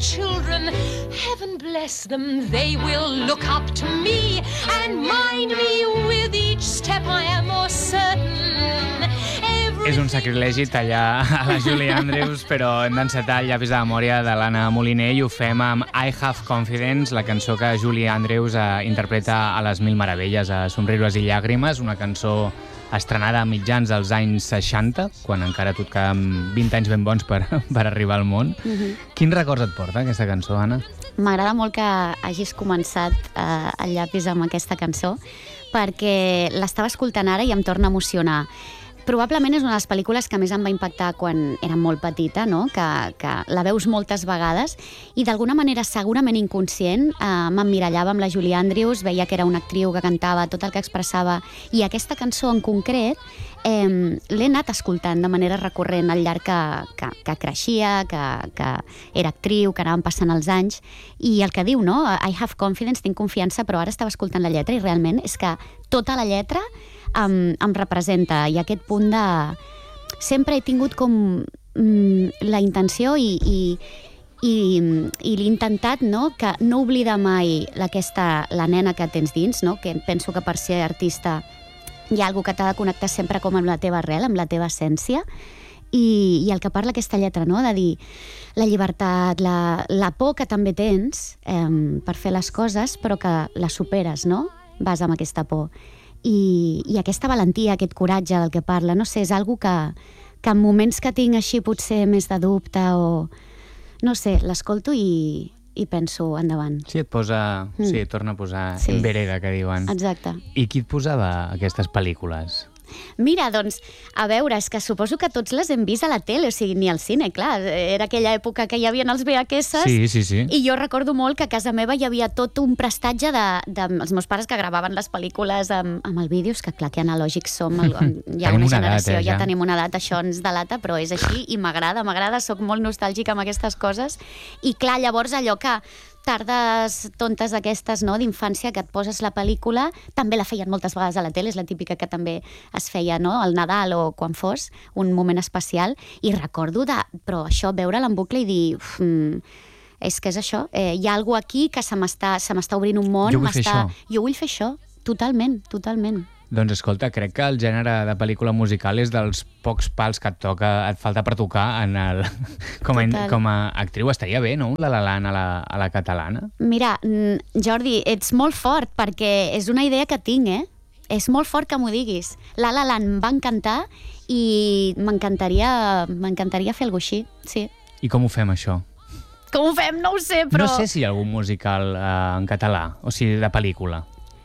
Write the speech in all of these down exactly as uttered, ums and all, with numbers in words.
children, heaven bless them, they will look up to me and mind me with each step, I am more certain. És un sacrilegi tallar a la Julie Andrews, però hem d'encetar el llapis de memòria de l'Anna Moliner i ho fem amb I Have Confidence, la cançó que Julie Andrews eh, interpreta a les Mil Meravelles, a Somriures i Llàgrimes, una cançó estrenada a mitjans dels anys seixanta, quan encara tot quedaven vint anys ben bons per, per arribar al món. Mm-hmm. Quins records et porta aquesta cançó, Anna? M'agrada molt que hagis començat eh, el llapis amb aquesta cançó, perquè l'estava escoltant ara i em torna a emocionar. Probablement és una de les pel·lícules que més em va impactar quan era molt petita, no? que, que la veus moltes vegades i d'alguna manera segurament inconscient eh, m'emmirallava amb la Julie Andrews, veia que era una actriu que cantava tot el que expressava i aquesta cançó en concret eh, l'he anat escoltant de manera recurrent al llarg que, que, que creixia, que, que era actriu, que anaven passant els anys i el que diu, no? I have confidence, tinc confiança, però ara estava escoltant la lletra i realment és que tota la lletra Em, em representa i aquest punt de... Sempre he tingut com mm, la intenció i, i, i, i l'he intentat, no? Que no oblida mai aquesta, la nena que tens dins, no? Que penso que per ser artista hi ha algú que t'ha de connectar sempre com amb la teva arrel, amb la teva essència i, i el que parla aquesta lletra, no? De dir la llibertat, la, la por que també tens eh, per fer les coses però que la superes, no? Vas amb aquesta por. I, i aquesta valentia, aquest coratge del que parla, no sé, és algo que, que en moments que tinc així potser més de dubte o... No sé, l'escolto i, i penso endavant. Sí, et posa... Mm. Sí, et torna a posar sí. En vereda, que diuen. Exacte. I qui et posava aquestes pel·lícules? Mira, doncs, a veure, és que suposo que tots les hem vist a la tele, o sigui, ni al cine, clar, era aquella època que hi havia els V H S sí, sí, sí. I jo recordo molt que a casa meva hi havia tot un prestatge de, de els meus pares que gravaven les pel·lícules amb, amb el vídeo, és que clar que analògics som, el, hi ha una generació, edat, eh, ja. ja tenim una edat, això ens delata, però és així i m'agrada, m'agrada, soc molt nostàlgica amb aquestes coses i clar, llavors allò que tardes tontes d'aquestes, no?, d'infància, que et poses la pel·lícula, també la feien moltes vegades a la tele, és la típica que també es feia, no?, al Nadal o quan fos, un moment especial, i recordo de, però això, veure-la en bucle i dir, uf, mm, és que és això, eh, hi ha algú aquí que se m'està se m'està obrint un món, jo vull fer això. Jo vull fer això, totalment, totalment. Doncs escolta, crec que el gènere de pel·lícula musical és dels pocs pals que et toca, et falta per tocar en el, com, a, com a actriu. Estaria bé, no?, La La Land a la, a la catalana. Mira, Jordi, ets molt fort perquè és una idea que tinc, eh? És molt fort que m'ho diguis. La La Land em va encantar i m'encantaria m'encantaria fer alguna cosa així, sí. I com ho fem, això? Com ho fem? No ho sé, però... No sé si hi ha algun musical eh, en català, o sigui, de pel·lícula.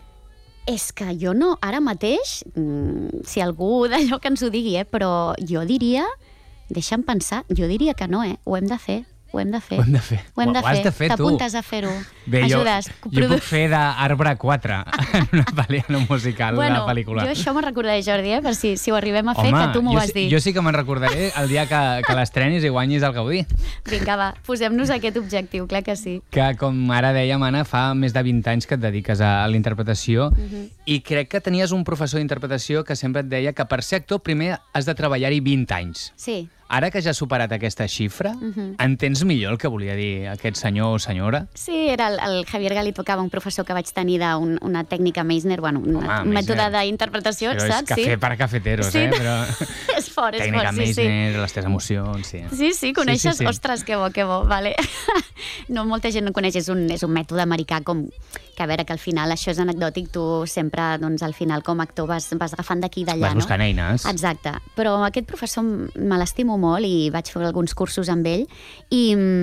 És que jo no, ara mateix, mmm, si algú d'allò que ens ho digui, eh, però jo diria, deixa'm pensar, jo diria que no, eh, ho hem de fer. Ho hem de fer. Ho hem de fer. Ho hem de ho has fer. de fer, tu. T'apuntes a fer-ho. Bé, ajudes. Jo, jo puc fer d'Arbre quatre en una pel·li, en un musical, bueno, una pel·lícula. Jo això me'n recordaré, Jordi, eh, per si, si ho arribem a fer, Home, que tu m'ho jo, vas dir. Jo sí que me'n recordaré el dia que, que l'estrenis i guanyis el Gaudí. Vinga, va, posem-nos aquest objectiu, clar que sí. Que, com ara dèiem, Anna, fa més de vint anys que et dediques a, a la interpretació uh-huh. i crec que tenies un professor d'interpretació que sempre et deia que per ser actor primer has de treballar-hi vint anys. Sí. Ara que ja has superat aquesta xifra, uh-huh. entens millor el que volia dir aquest senyor o senyora? Sí, era el, el Javier Galito, que va un professor que vaig tenir d'una un, tècnica Meisner, bueno, un Home, mètode Meisner. d'interpretació, Però saps? és cafè sí. per cafeteros, sí. eh? Però... és fort, és tècnica fort, sí, Meisner, sí. les teves emocions, sí. Sí, sí, coneixes? Sí, sí, sí. Ostres, que bo, que bo, vale. No, molta gent no coneix, és un, és un mètode americà com... que a veure, que al final això és anecdòtic, tu sempre, doncs, al final, com a actor vas, vas agafant d'aquí i d'allà, no? Vas buscant eines. Exacte. Però aquest professor me l'estimo molt i vaig fer alguns cursos amb ell i,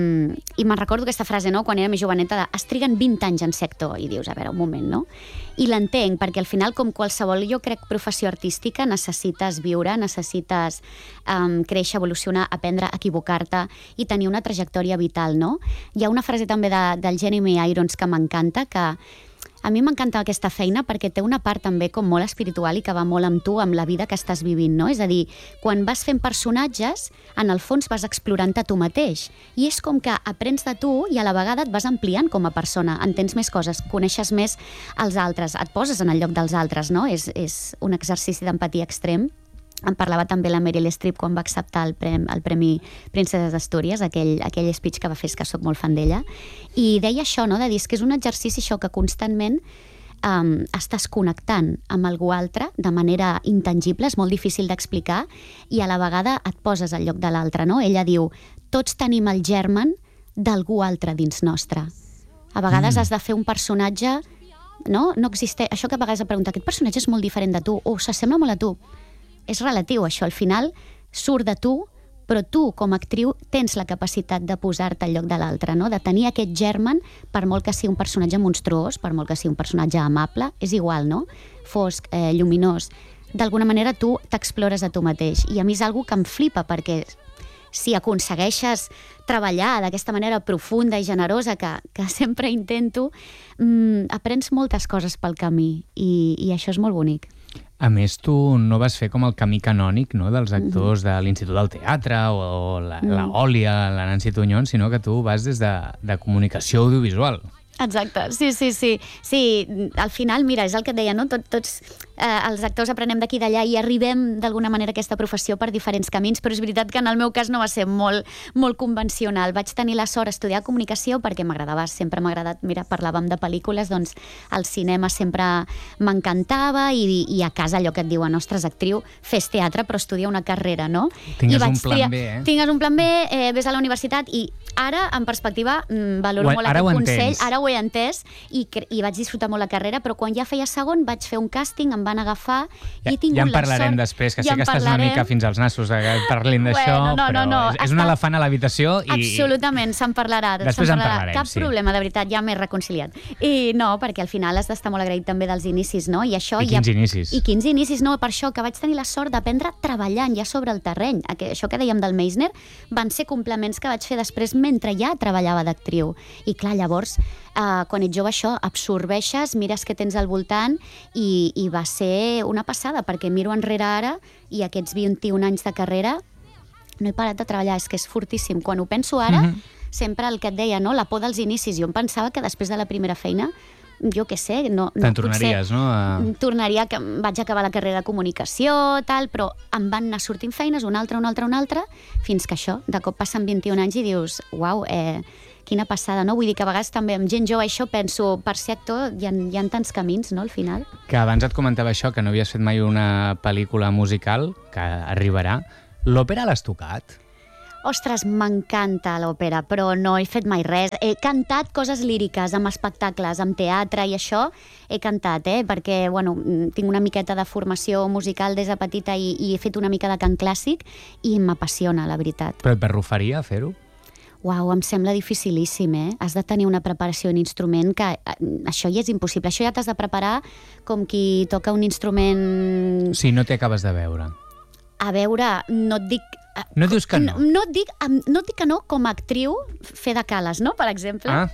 i me'n recordo aquesta frase, no?, quan era més joveneta, de es triguen vint anys en ser actor, i dius, a veure, un moment, no? I l'entenc, perquè al final, com qualsevol, jo crec, professió artística, necessites viure, necessites um, créixer, evolucionar, aprendre, equivocar-te i tenir una trajectòria vital, no? Hi ha una frase també de, del Jeremy Irons que m'encanta, que a mi m'encanta aquesta feina perquè té una part també com molt espiritual i que va molt amb tu, amb la vida que estàs vivint, no? És a dir, quan vas fent personatges, en el fons vas explorant-te tu mateix. I és com que aprens de tu i a la vegada et vas ampliant com a persona, entens més coses, coneixes més els altres, et poses en el lloc dels altres, no? És, és un exercici d'empatia extrem. en parlava també la Meryl Streep quan va acceptar el premi, el premi Princeses d'Astúries, aquell, aquell speech que va fer, que soc molt fan d'ella, i deia això, no? De dir que és un exercici això que constantment um, estàs connectant amb algú altre de manera intangible, és molt difícil d'explicar, i a la vegada et poses al lloc de l'altre, no? Ella diu, tots tenim el germen d'algú altre dins nostre. A vegades mm. has de fer un personatge, no? No existeix, això que a vegades et pregunta, aquest personatge és molt diferent de tu, o s'assembla molt a tu. És relatiu, això, al final surt de tu, però tu, com a actriu, tens la capacitat de posar-te al lloc de l'altre, no? De tenir aquest germen, per molt que sigui un personatge monstruós, per molt que sigui un personatge amable, és igual, no? Fosc, eh, lluminós. D'alguna manera tu t'explores a tu mateix. I a mi és algo que em flipa, perquè si aconsegueixes treballar d'aquesta manera profunda i generosa que, que sempre intento, mmm, aprens moltes coses pel camí, i, i això és molt bonic. A més, tu no vas fer com el camí canònic, no?, dels actors mm-hmm. de l'Institut del Teatre o la, mm. la Òlia, la Nancy Tuñón, sinó que tu vas des de, de comunicació audiovisual. Exacte, sí, sí, sí. Sí, al final, mira, és el que et deia, no? Tot, tots eh, els actors aprenem d'aquí i d'allà i arribem d'alguna manera a aquesta professió per diferents camins, però és veritat que en el meu cas no va ser molt, molt convencional. Vaig tenir la sort d'estudiar comunicació perquè m'agradava, sempre m'ha agradat, mira, parlàvem de pel·lícules, doncs el cinema sempre m'encantava, i, i a casa allò que et diuen, ostres, actriu, fes teatre però estudia una carrera, no? Tingues I vaig un plan triar, B, eh? Tingues un plan B, eh, ves a la universitat, i ara, en perspectiva, mm, valoro ho, molt aquest consell. Entens. Ara ho he entès, i, i vaig disfrutar molt la carrera, però quan ja feia segon vaig fer un càsting, em van agafar, ja, i he tingut ja en la sort... parlarem després, que ja sé que estàs parlarem. una mica fins als nassos que parlin d'això, bueno, no, però no, no. és, és un Està... elefant a l'habitació i... Absolutament, se'n parlarà. Després se'n en parlarà. parlarem, Cap sí. problema, de veritat, ja m'he reconciliat. I no, perquè al final has d'estar molt agraït també dels inicis, no? I, això I quins ja... inicis? I quins inicis, no? Per això que vaig tenir la sort d'aprendre treballant ja sobre el terreny. Això que dèiem del Meisner van ser complements que vaig fer després mentre ja treballava d'actriu. I clar, llavors, eh, quan ets jove això, absorbeixes, mires què tens al voltant, i, i va ser una passada, perquè miro enrere ara i aquests vint-i-un anys de carrera no he parat de treballar, és que és fortíssim. Quan ho penso ara, mm-hmm. sempre el que et deia, no? La por dels inicis. Jo em pensava que després de la primera feina, jo què sé, no, no, te'n tornaries, potser, no? A... Tornaria, que vaig acabar la carrera de comunicació, tal, però em van anar sortint feines, una altra, una altra, una altra, fins que això, de cop passen vint-i-un anys i dius, uau, eh, quina passada, no? Vull dir que a vegades també amb gent jove això penso, per ser actor hi ha, hi ha tants camins, no?, al final. Que abans et comentava això, que no havies fet mai una pel·lícula musical, que arribarà. L'òpera l'has tocat? Ostres, m'encanta l'òpera, però no he fet mai res. He cantat coses líriques amb espectacles, amb teatre i això, he cantat, eh? Perquè, bueno, tinc una miqueta de formació musical des de petita i, i he fet una mica de cant clàssic i m'apassiona, la veritat. Però et perrufaria fer-ho? Uau, em sembla dificilíssim, eh? Has de tenir una preparació en instrument que això ja és impossible. Això ja t'has de preparar com qui toca un instrument... Sí, no t'hi acabes de veure. A veure, no et dic... No dius que no? No, no, et dic, no et dic que no com a actriu fer de cales, no?, per exemple. Ah.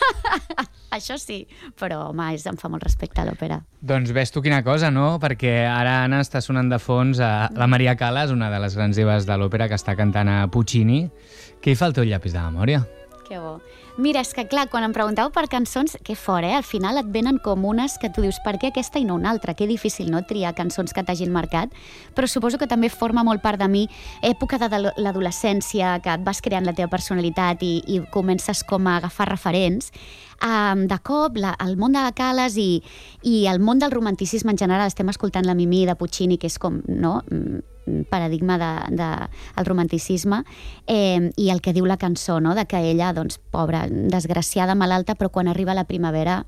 Això sí, però, home, és, em fa molt respecte a l'òpera. Doncs ves tu quina cosa, no? Perquè ara, Anna, està sonant de fons a la Maria Callas, una de les grans divas de l'òpera, que està cantant a Puccini. Què hi fa al teu llapis de memòria? Que bo. Mira, és que clar, quan em pregunteu per cançons, que fort, eh? Al final et venen com unes que tu dius, per què aquesta i no una altra? Que difícil, no?, triar cançons que t'hagin marcat, però suposo que també forma molt part de mi època de l'adolescència, que et vas creant la teva personalitat i, i comences com a agafar referents. Um, de cop, la, el món de la Callas i, i el món del romanticisme en general, estem escoltant la Mimí de Puccini, que és com, no?, paradigma de, de, el romanticisme, eh, i el que diu la cançó, no?, de que ella, doncs, pobra, desgraciada, malalta, però quan arriba la primavera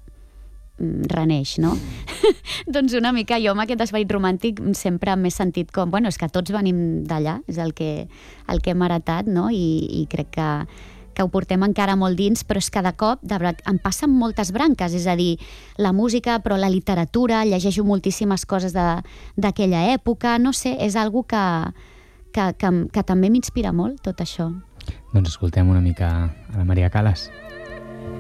reneix, no? Doncs una mica jo amb aquest esperit romàntic sempre m'he sentit com, bueno, és que tots venim d'allà, és el que, el que hem heretat, no?, i, i crec que que ho portem encara molt dins, però és que de cop de veritat, em passen moltes branques, és a dir, la música, però la literatura, llegeixo moltíssimes coses d'aquella època, no sé, és algo que, que, que, que també m'inspira molt, tot això. Doncs escoltem una mica a la Maria Callas.